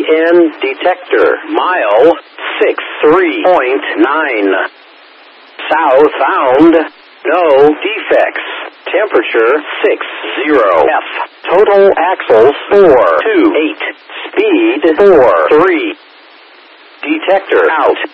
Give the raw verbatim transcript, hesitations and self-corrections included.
N detector. Mile six three point nine. Southbound. No defects. Temperature six zero F. Total axles four two eight. Speed four three. Detector out.